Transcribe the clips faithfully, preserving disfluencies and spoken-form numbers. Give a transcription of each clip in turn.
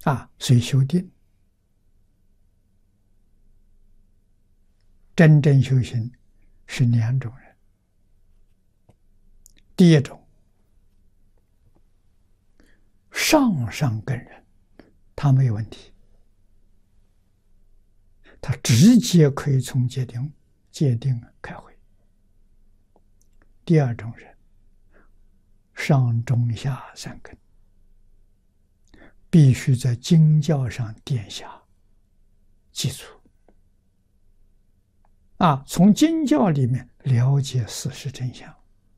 啊，所以修定，真正修行是两种人。第一种，上上根人，他没有问题，他直接可以从界定界定开会。第二种人，上中下三根，必须在经教上奠下基础啊，从经教里面了解事实真相，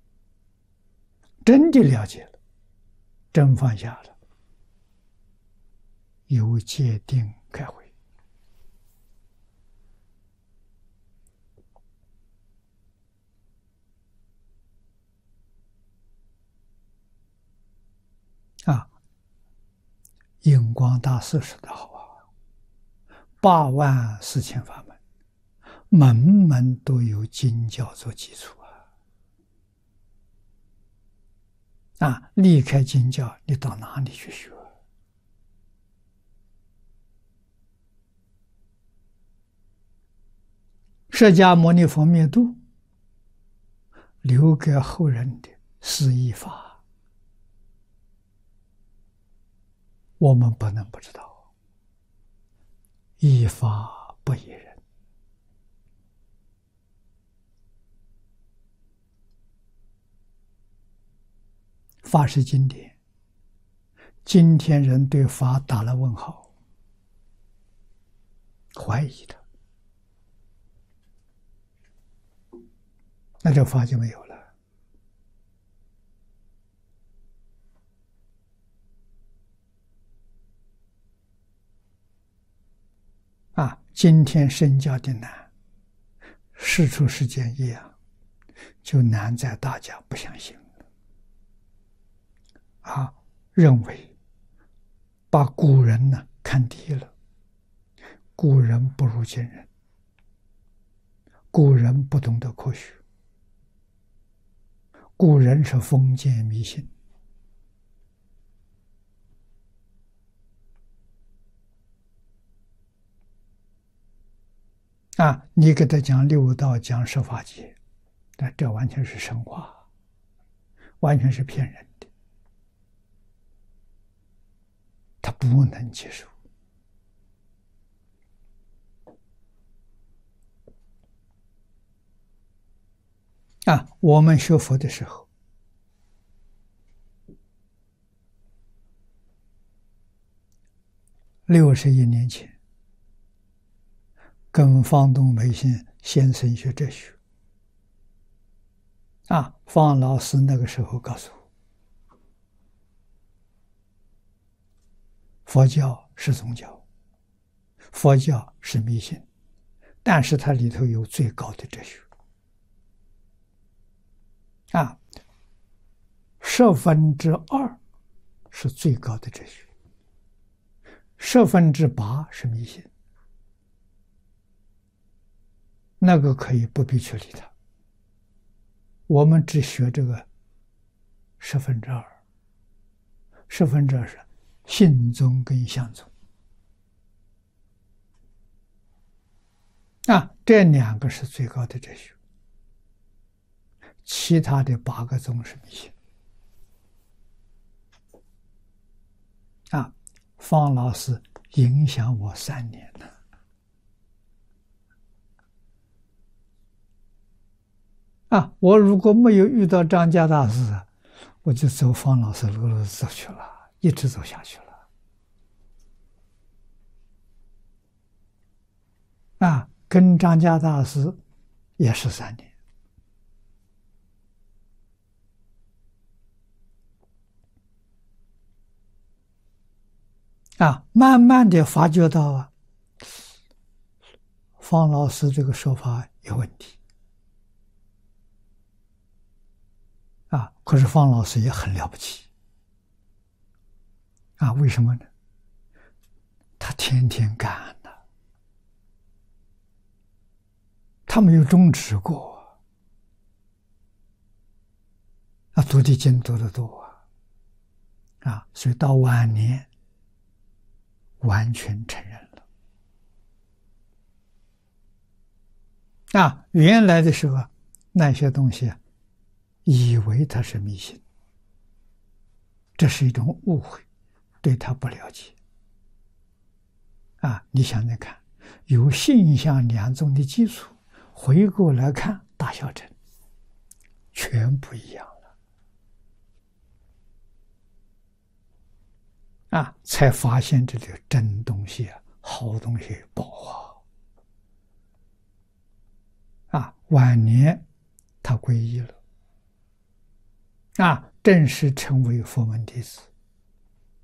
真的了解了，真放下了，由界定开会。啊，印光大师说得好啊，八万四千法门，门门都有经教做基础啊！啊，离开经教，你到哪里去学？释迦牟尼佛灭度，留给后人的是一法。我们不能不知道，依法不依人。法是经典，今天人对法打了问号，怀疑的，那这法就没有了。啊，今天圣教的难，世出世间一样，就难在大家不相信啊，认为把古人呢看低了，古人不如今人，古人不懂得科学，古人是封建迷信。啊，你给他讲六道，讲十法界，那这完全是神话，完全是骗人的，他不能接受。啊，我们学佛的时候，六十一年前，跟方东梅先先生学哲学。啊，方老师那个时候告诉我，佛教是宗教，佛教是迷信，但是它里头有最高的哲学。啊，十分之二是最高的哲学，十分之八是迷信。那个可以不必去理它，我们只学这个十分之二，十分之二是信宗跟相宗啊，这两个是最高的哲学，其他的八个宗是迷信啊。方老师影响我三年了。啊，我如果没有遇到张家大师，我就走方老师路路走去了，一直走下去了。啊，跟张家大师也是三年。啊，慢慢的发觉到啊，方老师这个说法有问题。啊，可是方老师也很了不起啊！为什么呢？他天天干的，他没有终止过啊！读的经读的多啊！啊，所以到晚年完全承认了。啊，原来的时候那些东西啊，以为它是迷信，这是一种误会，对他不了解。啊，你想想看，有信仰两宗的基础，回过来看大小乘，全不一样了。啊，才发现这里真东西啊，好东西宝啊！啊，晚年他皈依了，啊，正式成为佛门弟子。